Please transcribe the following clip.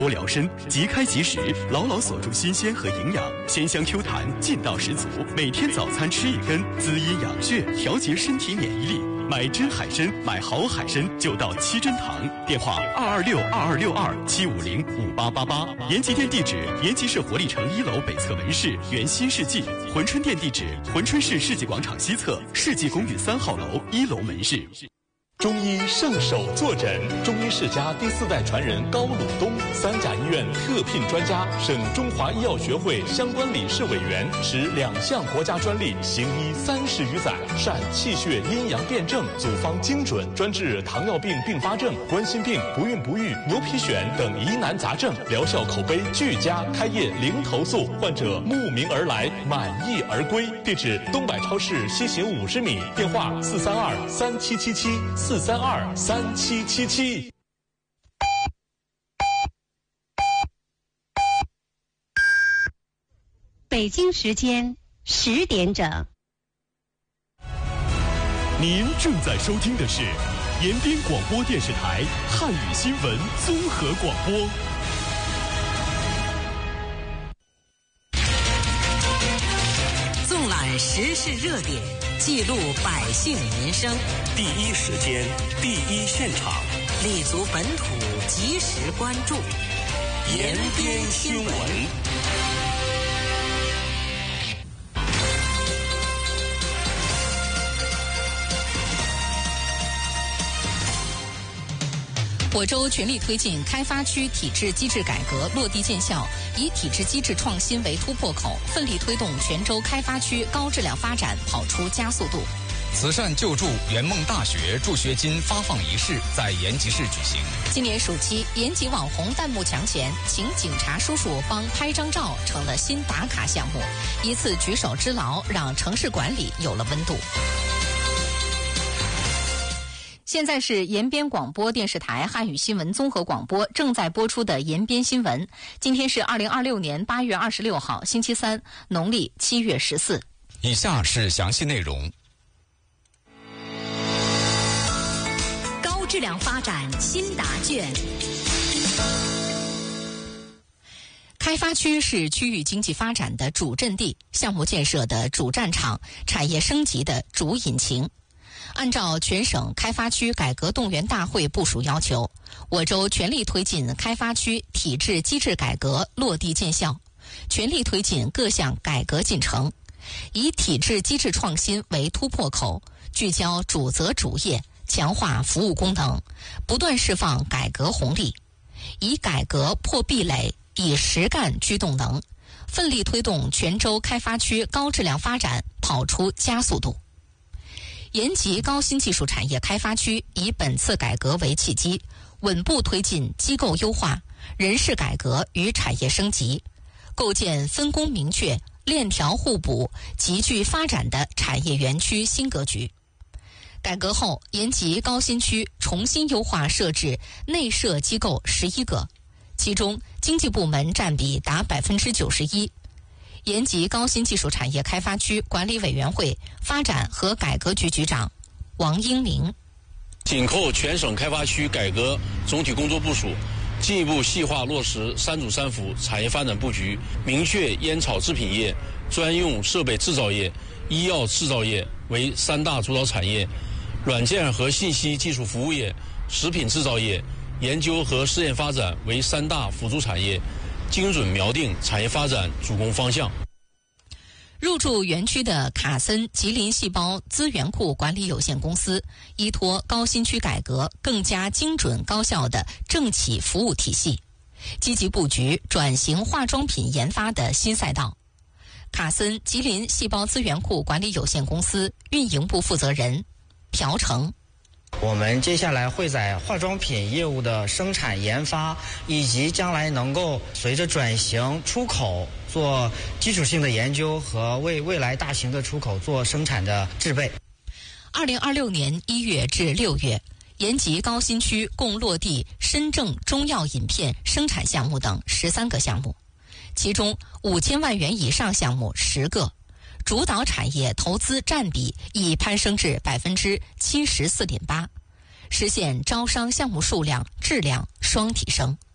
多疗身，即开即食，牢牢锁住新鲜和营养，鲜香 Q 弹，劲道十足。每天早餐吃一根，滋阴养血，调节身体免疫力。买真海参，买好海参就到七珍堂，电话226-2262-750-5888。延吉店地址：延吉市活力城1楼北侧门市原新世纪。珲春店地址：珲春市世纪广场西侧世纪公寓3号楼1楼门市。 中医圣手坐诊，中医世家第4代传人高鲁东，3甲医院特聘专家，省中华医药学会相关理事委员，持2项国家专利，行医30余载，善气血阴阳辩证，组方精准，专治糖尿病并发症、冠心病、不孕不育、牛皮癣等疑难杂症，疗效口碑俱佳，开业零投诉，患者慕名而来，满意而归。地址：东百超市西行50米，电话432-3777。432-3777。 北京时间10点整。 您正在收听的是延边广播电视台汉语新闻综合广播。 纵览时事热点，记录百姓民生， 第一时间，第一现场， 立足本土，及时关注， 延边新闻。 我州全力推进开发区体制机制改革落地见效，以体制机制创新为突破口，奋力推动全州开发区高质量发展跑出加速度。 慈善救助圆梦大学助学金发放仪式在延吉市举行。 今年暑期，延吉网红弹幕墙前请警察叔叔帮拍张照成了新打卡项目，一次举手之劳让城市管理有了温度。现在是延边广播电视台汉语新闻综合广播正在播出的延边新闻。今天是2026年8月26号，星期三，农历7月14。 以下是详细内容。 高质量发展新答卷。 开发区是区域经济发展的主阵地，项目建设的主战场，产业升级的主引擎。按照全省开发区改革动员大会部署要求，我州全力推进开发区体制机制改革落地见效，全力推进各项改革进程，以体制机制创新为突破口，聚焦主责主业，强化服务功能，不断释放改革红利，以改革破壁垒，以实干驱动能，奋力推动全州开发区高质量发展跑出加速度。延吉高新技术产业开发区以本次改革为契机，稳步推进机构优化、人事改革与产业升级，构建分工明确、链条互补、集聚发展的产业园区新格局。改革后，延吉高新区重新优化设置内设机构11个，其中经济部门占比达91%。延吉高新技术产业开发区管理委员会发展和改革局局长王英明： 紧扣全省开发区改革总体工作部署，进一步细化落实3主3辅产业发展布局，明确烟草制品业、专用设备制造业、医药制造业为3大主导产业，软件和信息技术服务业、食品制造业、研究和试验发展为3大辅助产业，精准瞄定产业发展主攻方向。 入驻园区的卡森吉林细胞资源库管理有限公司，依托高新区改革更加精准高效的政企服务体系，积极布局转型化妆品研发的新赛道。卡森吉林细胞资源库管理有限公司运营部负责人朴成： 我们接下来会在化妆品业务的生产研发，以及将来能够随着转型出口做基础性的研究和为未来大型的出口做生产的制备。 2026年1月至6月，延吉高新区共落地深正中药饮片生产项目等13个项目，其中5000万元以上项目10个，主导产业投资占比已攀升至74.8%，实现招商项目数量、质量双提升。